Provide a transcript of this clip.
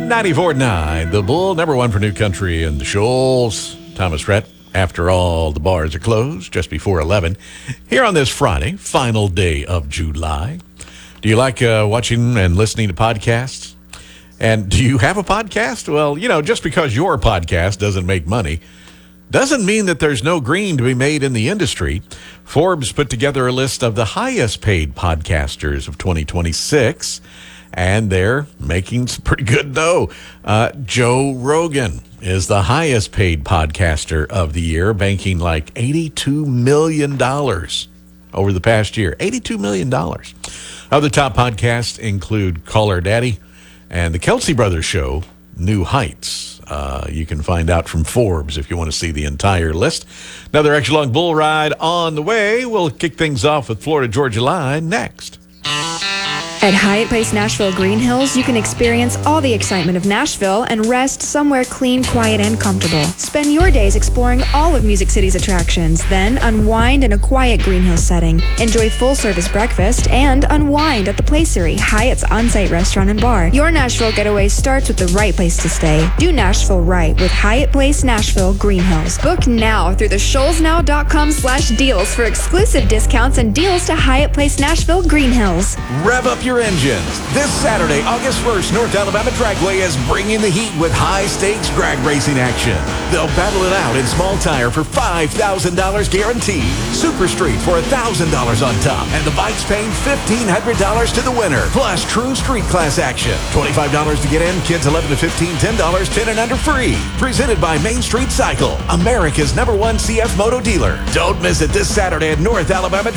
94.9, The Bull, number one for New Country and the Shoals. Thomas Rhett, after all, the bars are closed just before 11. Here on this Friday, final day of July. Do you like watching and listening to podcasts? And do you have a podcast? Well, just because your podcast doesn't make money doesn't mean that there's no green to be made in the industry. Forbes put together a list of the highest paid podcasters of 2026. And they're making some pretty good dough. Joe Rogan is the highest paid podcaster of the year, banking like $82 million over the past year. $82 million. Other top podcasts include Call Her Daddy and the Kelsey Brothers Show, New Heights. You can find out from Forbes if you want to see the entire list. Another extra long bull ride on the way. We'll kick things off with Florida Georgia Line next. At Hyatt Place Nashville Green Hills, you can experience all the excitement of Nashville and rest somewhere clean, quiet, and comfortable. Spend your days exploring all of Music City's attractions, then unwind in a quiet Green Hills setting. Enjoy full-service breakfast and unwind at the Placery, Hyatt's on-site restaurant and bar. Your Nashville getaway starts with the right place to stay. Do Nashville right with Hyatt Place Nashville Green Hills. Book now through the shoalsnow.com/deals for exclusive discounts and deals to Hyatt Place Nashville Green Hills. Rev up your engines. This Saturday, August 1st, North Alabama Dragway is bringing the heat with high-stakes drag racing action. They'll battle it out in small tire for $5,000 guaranteed. Super Street for $1,000 on top. And the bikes paying $1,500 to the winner. Plus, true street class action. $25 to get in. Kids 11 to 15, $10, 10 and under free. Presented by Main Street Cycle, America's #1 CF Moto dealer. Don't miss it this Saturday at North Alabama